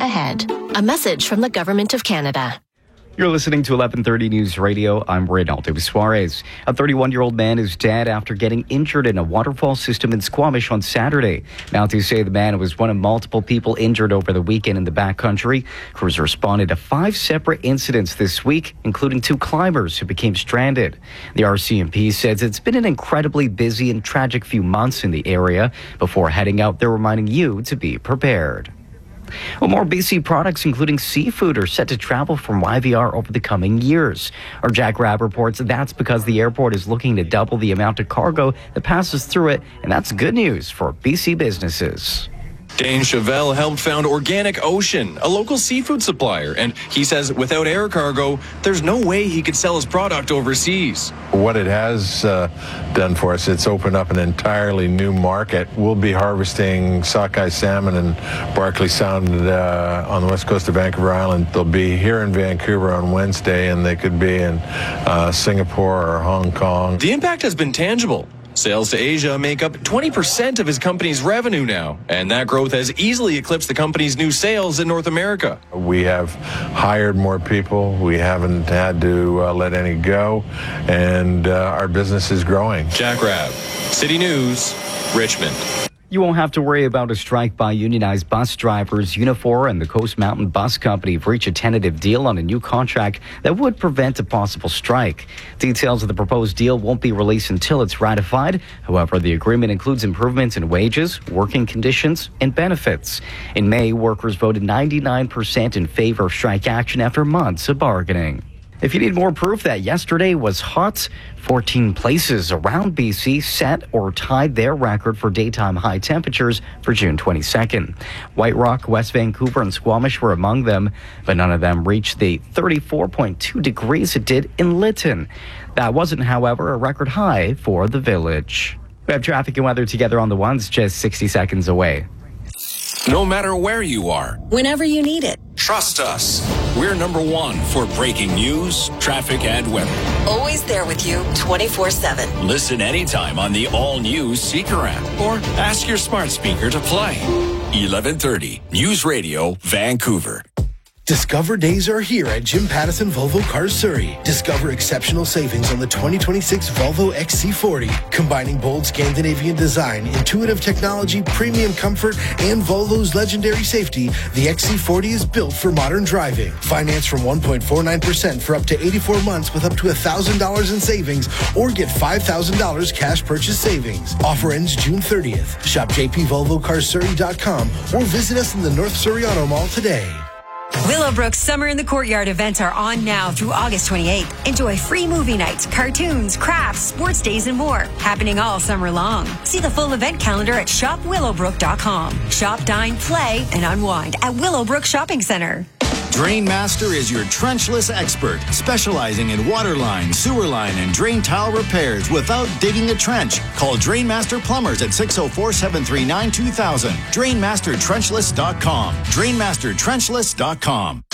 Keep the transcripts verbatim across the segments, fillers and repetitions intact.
ahead. A message from the Government of Canada. You're listening to eleven thirty News Radio. I'm Reynaldo Suarez. A thirty-one-year-old man is dead after getting injured in a waterfall system in Squamish on Saturday. Mounties say the man was one of multiple people injured over the weekend in the backcountry. Crews responded to five separate incidents this week, including two climbers who became stranded. The R C M P says it's been an incredibly busy and tragic few months in the area. Before heading out, they're reminding you to be prepared. Well, more B C products, including seafood, are set to travel from Y V R over the coming years. Our Jack Rabb reports that's because the airport is looking to double the amount of cargo that passes through it, and that's good news for B C businesses. Dane Chevelle helped found Organic Ocean, a local seafood supplier, and he says without air cargo, there's no way he could sell his product overseas. What it has uh, done for us, it's opened up an entirely new market. We'll be harvesting sockeye salmon and Barkley Sound uh, on the west coast of Vancouver Island. They'll be here in Vancouver on Wednesday, and they could be in uh, Singapore or Hong Kong. The impact has been tangible. Sales to Asia make up twenty percent of his company's revenue now, and that growth has easily eclipsed the company's new sales in North America. We have hired more people. We haven't had to uh, let any go, and uh, our business is growing. Jack Rabb, City News, Richmond. You won't have to worry about a strike by unionized bus drivers. Unifor and the Coast Mountain Bus Company have reached a tentative deal on a new contract that would prevent a possible strike. Details of the proposed deal won't be released until it's ratified. However, the agreement includes improvements in wages, working conditions, and benefits. In May, workers voted ninety-nine percent in favor of strike action after months of bargaining. If you need more proof that yesterday was hot, fourteen places around B C set or tied their record for daytime high temperatures for June twenty-second. White Rock, West Vancouver, and Squamish were among them, but none of them reached the thirty-four point two degrees it did in Lytton. That wasn't, however, a record high for the village. We have traffic and weather together on the ones just sixty seconds away. No matter where you are, whenever you need it, trust us. We're number one for breaking news, traffic, and weather. Always there with you twenty-four seven. Listen anytime on the all-new Seeker app or ask your smart speaker to play. eleven thirty News Radio, Vancouver. Discover days are here at Jim Pattison Volvo Cars Surrey. Discover exceptional savings on the twenty twenty-six Volvo X C forty. Combining bold Scandinavian design, intuitive technology, premium comfort, and Volvo's legendary safety, the X C forty is built for modern driving. Finance from one point four nine percent for up to eighty-four months with up to one thousand dollars in savings, or get five thousand dollars cash purchase savings. Offer ends June thirtieth. Shop j p volvo cars surrey dot com or visit us in the North Surrey Auto Mall today. Willowbrook's Summer in the Courtyard events are on now through August twenty-eighth. Enjoy free movie nights, cartoons, crafts, sports days, and more. Happening all summer long. See the full event calendar at shop willowbrook dot com. Shop, dine, play, and unwind at Willowbrook Shopping Center. Drainmaster is your trenchless expert, specializing in water line, sewer line, and drain tile repairs without digging a trench. Call Drainmaster Plumbers at six oh four, seven three nine, two thousand. drainmaster trenchless dot com. drainmaster trenchless dot com.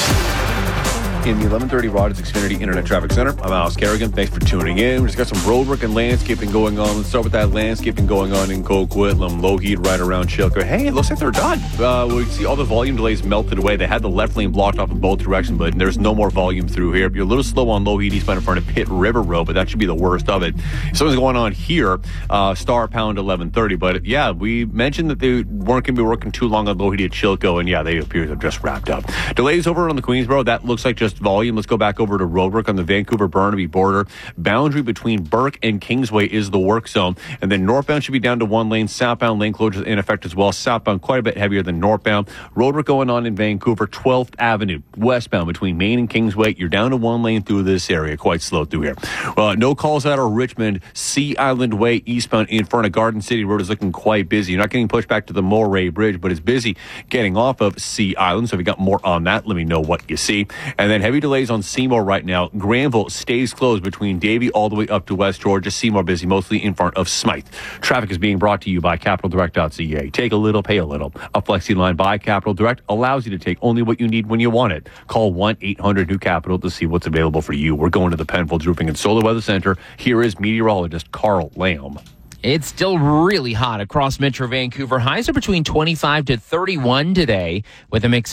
In the eleven thirty Rogers Xfinity Internet Traffic Center, I'm Alex Kerrigan. Thanks for tuning in. We just got some road work and landscaping going on. Let's start with that landscaping going on in Coquitlam, Lougheed, right around Chilko. Hey, it looks like they're done. Uh, we see all the volume delays melted away. They had the left lane blocked off in both directions, but there's no more volume through here. You're a little slow on Lougheed eastbound in front of Pitt River Road, but that should be the worst of it. Something's going on here, uh, Star Pound eleven thirty. But yeah, we mentioned that they weren't going to be working too long on Lougheed at Chilko, and yeah, they appear to have just wrapped up. Delays over on the Queensboro, that looks like just volume. Let's go back over to roadwork on the Vancouver-Burnaby border. Boundary between Burke and Kingsway is the work zone. And then northbound should be down to one lane. Southbound lane closures in effect as well. Southbound quite a bit heavier than northbound. Roadwork going on in Vancouver, twelfth Avenue. Westbound between Main and Kingsway. You're down to one lane through this area. Quite slow through here. Uh, no calls out of Richmond. Sea Island Way eastbound in front of Garden City Road is looking quite busy. You're not getting pushed back to the Moray Bridge, but it's busy getting off of Sea Island. So if you got more on that, let me know what you see. And then heavy delays on Seymour right now. Granville stays closed between Davie all the way up to West Georgia. Seymour busy mostly in front of Smythe. Traffic is being brought to you by capital direct dot c a. Take a little, pay a little. A flexi line by Capital Direct allows you to take only what you need when you want it. Call one eight hundred new capital to see what's available for you. We're going to the Penfolds Roofing and Solar Weather Center. Here is meteorologist Carl Lamb. It's still really hot across Metro Vancouver. Highs are between twenty-five to thirty-one today with a mix